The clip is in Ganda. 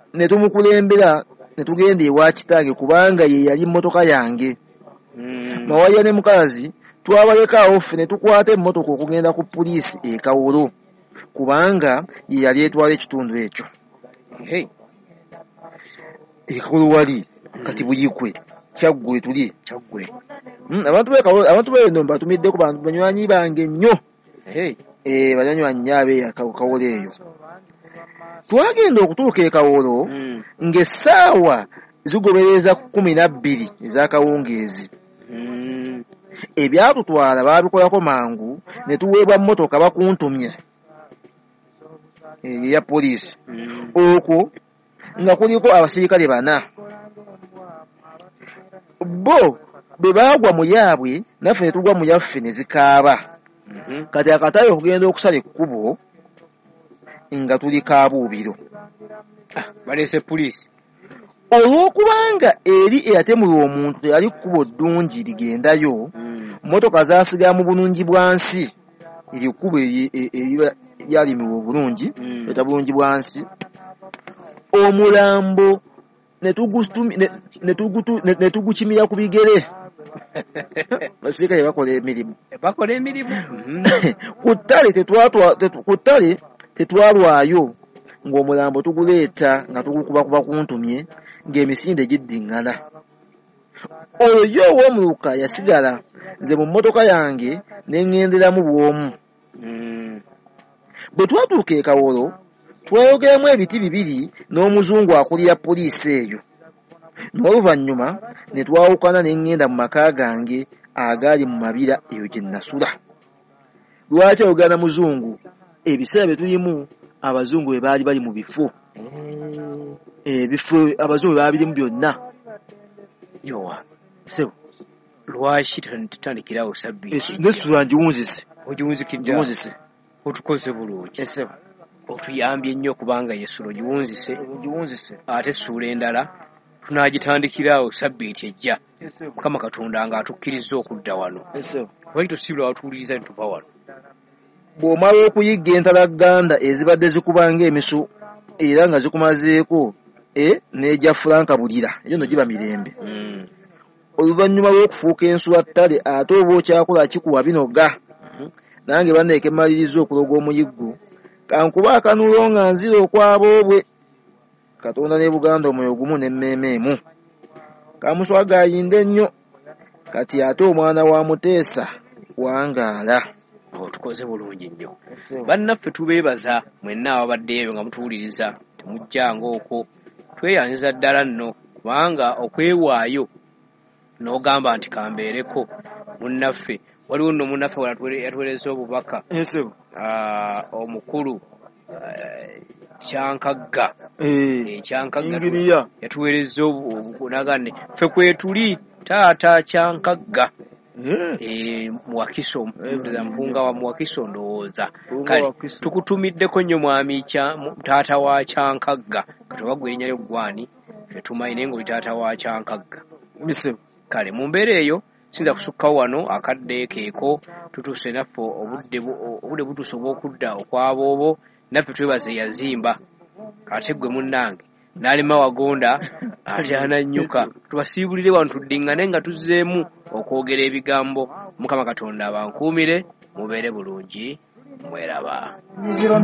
ne tumukulembera ne tugenda ewa kitange kubanga ye yali mmotoka yange. Mawaya ne mukazi twabalekaawo ffe ne tukwata emmotoka okugenda ku poliisi e Kawolo kubanga ye yali etwala ekitundu ekyo. E Kawolo wali kati Buyikwe Kyaggwe tuli Kyaggwe. Abantu b'eno mbatumiddeko banywanyi bange nnyo. Banywanyi abe Kawolo eyo. Twagenda okutuuka e Kawolo ng'essaawa zigobereza 12 ez'akawungeezi. Ebyatutwala baabikolako mangu ne tuweebwa mmotoka bakuntumye eya poliisi. Okwo nga kuliko abasirikale 4. Bo bwe baagwa mu yaabwe naffe ne tugwa mu yaffe ne zikaaba. Kati akatale okugenda okusala ekkubo nga tuli Kaabuubiro. Baleese poliisi. Olw'okubanga eri eyatemulwa omuntu teyali kkubo ddungi ligendayo, mmotoka zaasiga mu bulungi bwansi. Eryo kkubo eryalimibwa obulungi eta bulungi bwansi. Omulambo ne tugukimira ku bigere. Basirikale bakola emirimu. Ku ttale tetwalwayo ng'omulambo tuguleeta nga tugukubakuba kuntumye ng'emisinde giddiŋŋana. Oyo yo ow'omuluka yasigala, nze mu mmotoka yange ne ŋŋenderamu bw'omu. Bwe twatuuka e Kawolo twayogeramu ebiti 2 n'omuzungu akulira poliisi eyo. N'oluvannyuma ne twawukana ne ŋŋenda mu maka gange agaali mu mabira eyo gye nasula. Lwaki ayogera na muzungu? Ebiseera bye tulimu abazungu bwe baali bali mu bifo. Ebifo abazungu bwe baabirimu byonna. Yowa. Sebo. Lwaki tutandikirawo Sabbiiti? N'essula ngiwunzise. Ogiwunzikidde. Otukoze bulungi. Sebo. Otuyambye nnyo kubanga Yesulo giwunzise. Ate essula endala tunaagitandikirawo Sabbiiti ejja. Mukama Katonda ng'atukkiriza okudda wano. Lwaki tosibula watuwuliriza ne tuva wano? Bw'omala okuyigga entalaganda ezibadde zikubanga emisu era nga zikumazeeko n'ejja Franka Bulira eyo no giba mirembe. Oluvannyuma lw'okufuuka ensula ttale ate oba okyakola kikuwa binoga. Nange banneeke mmaliriza okuloga omuyiggo kankuba akanulo nga nzira okwaboobwe. Katonda ne Buganda omwoyo gumu n'emmeeme emu. Kamuswagayinde nnyo kati ate omwana wa Muteesa wangaala. Tukoze bulungi nnyo. Bannaffe tubeebaza mwenna ababaddeyo nga mutuwuliriza temujjanga okwo. Tweyanziza ddala nno kubanga okwewaayo n'ogamba nti kambeereko munnaffe. Waliwo nno munnaffe yatuweereza obubaka omukulu Kyankagga. Kyankagga yatuweereza obunagane ffe kwetuli taata Kyankagga. Mwakiso mpunga wa Mwakiso ndowooza. Kale tukutumiddeko nnyo mwami taata wa Kyankagga. Katubagwa erinnya lyo gwani ffe tumanyi ng'oli taata wa Kyankagga. Kale mu mbeera eyo sinza kusukkawo wano akadde keeko tutuuse naffe obudde butuuse obw'okudda okwaboobo naffe twebaze yazimba ate gwe munnange n'alema wagonda ate anannyuka. Tubasiibulire wano tuddiŋŋane nga tuzzeemu okwogera ebigambo. Mukama Katonda abankuumire mubeere bulungi mweraba.